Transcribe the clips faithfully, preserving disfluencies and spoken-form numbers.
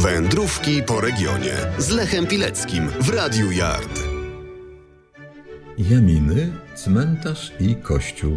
Wędrówki po regionie z Lechem Pileckim w Radiu Yard. Jaminy, cmentarz i kościół.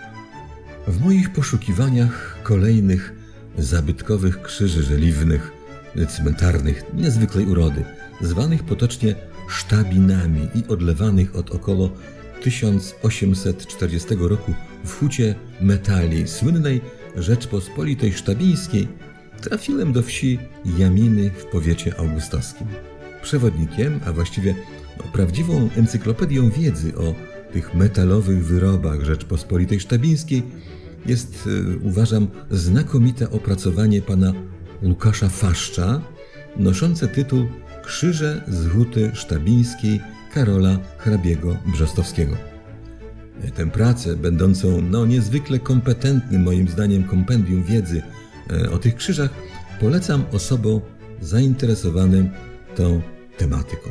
W moich poszukiwaniach kolejnych zabytkowych krzyży żeliwnych, cmentarnych, niezwykłej urody, zwanych potocznie sztabinami i odlewanych od około tysiąc osiemset czterdziestego roku w Hucie Metali, słynnej Rzeczpospolitej Sztabińskiej, trafiłem do wsi Jaminy w powiecie augustowskim. Przewodnikiem, a właściwie no, prawdziwą encyklopedią wiedzy o tych metalowych wyrobach Rzeczpospolitej Sztabińskiej jest, y, uważam, znakomite opracowanie pana Łukasza Faszcza, noszące tytuł Krzyże z Huty Sztabińskiej Karola hrabiego Brzostowskiego. Tę pracę, będącą no, niezwykle kompetentnym moim zdaniem kompendium wiedzy o tych krzyżach, polecam osobom zainteresowanym tą tematyką.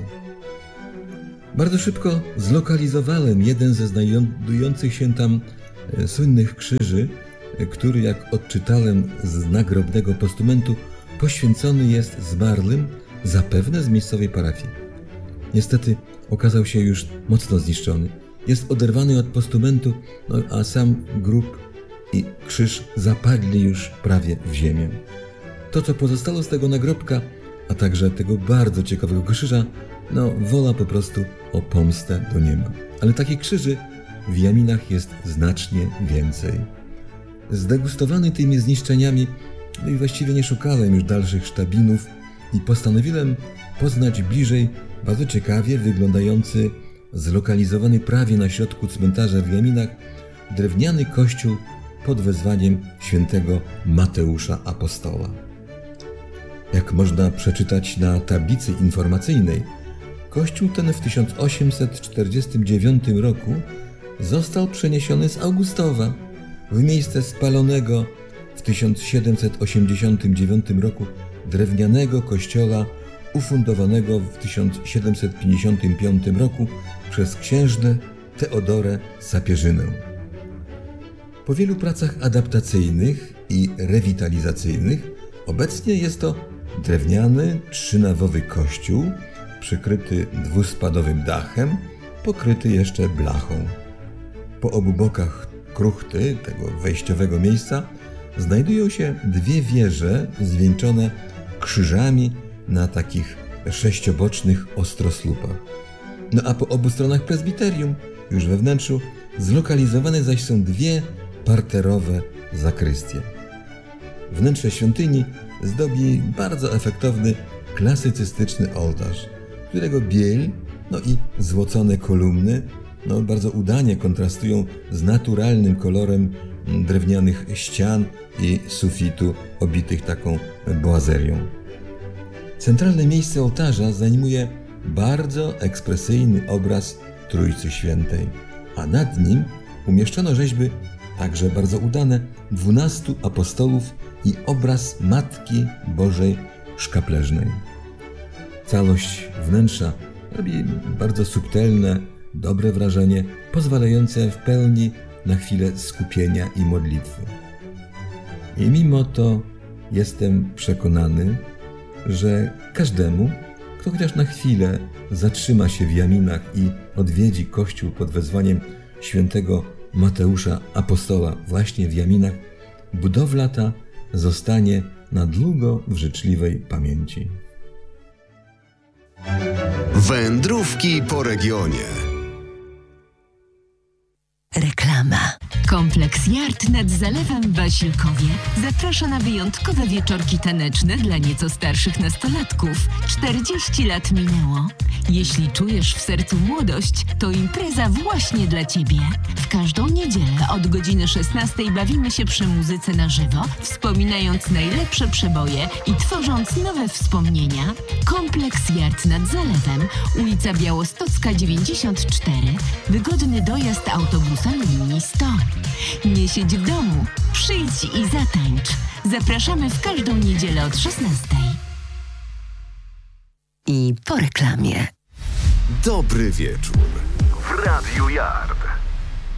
Bardzo szybko zlokalizowałem jeden ze znajdujących się tam słynnych krzyży, który, jak odczytałem z nagrobnego postumentu, poświęcony jest zmarłym zapewne z miejscowej parafii. Niestety okazał się już mocno zniszczony. Jest oderwany od postumentu, no, a sam grób i krzyż zapadli już prawie w ziemię. To, co pozostało z tego nagrobka, a także tego bardzo ciekawego krzyża, no wola po prostu o pomstę do nieba. Ale takich krzyży w Jaminach jest znacznie więcej. Zdegustowany tymi zniszczeniami, no i właściwie nie szukałem już dalszych sztabinów i postanowiłem poznać bliżej bardzo ciekawie wyglądający, zlokalizowany prawie na środku cmentarza w Jaminach, drewniany kościół pod wezwaniem świętego Mateusza Apostoła. Jak można przeczytać na tablicy informacyjnej, kościół ten w tysiąc osiemset czterdziestym dziewiątym roku został przeniesiony z Augustowa w miejsce spalonego w tysiąc siedemset osiemdziesiątym dziewiątym roku drewnianego kościoła ufundowanego w tysiąc siedemset pięćdziesiątym piątym roku przez księżnę Teodorę Sapieżynę. Po wielu pracach adaptacyjnych i rewitalizacyjnych obecnie jest to drewniany, trzynawowy kościół przykryty dwuspadowym dachem, pokryty jeszcze blachą. Po obu bokach kruchty tego wejściowego miejsca znajdują się dwie wieże zwieńczone krzyżami na takich sześciobocznych ostroslupach. No a po obu stronach prezbiterium, już we wnętrzu, zlokalizowane zaś są dwie parterowe zakrystie. Wnętrze świątyni zdobi bardzo efektowny, klasycystyczny ołtarz, którego biel, no i złocone kolumny, no bardzo udanie kontrastują z naturalnym kolorem drewnianych ścian i sufitu obitych taką boazerią. Centralne miejsce ołtarza zajmuje bardzo ekspresyjny obraz Trójcy Świętej, a nad nim umieszczono rzeźby, także bardzo udane, dwunastu apostołów i obraz Matki Bożej Szkapleżnej. Całość wnętrza robi bardzo subtelne, dobre wrażenie, pozwalające w pełni na chwilę skupienia i modlitwy. I mimo to jestem przekonany, że każdemu, kto chociaż na chwilę zatrzyma się w Jaminach i odwiedzi kościół pod wezwaniem świętego Mateusza Apostoła właśnie w Jaminach, budowla ta zostanie na długo w życzliwej pamięci. Wędrówki po regionie. Reklama. Kompleks Yard nad Zalewem w Wasilkowie zaprasza na wyjątkowe wieczorki taneczne dla nieco starszych nastolatków. czterdzieści lat minęło. Jeśli czujesz w sercu młodość, to impreza właśnie dla Ciebie. W każdą niedzielę od godziny szesnastej bawimy się przy muzyce na żywo, wspominając najlepsze przeboje i tworząc nowe wspomnienia. Kompleks Yard nad Zalewem, ulica Białostocka dziewięćdziesiąt cztery. Wygodny dojazd autobusem linii sto. Nie siedź w domu, przyjdź i zatańcz. Zapraszamy w każdą niedzielę od szesnastej. I po reklamie. Dobry wieczór w Radiu Yard.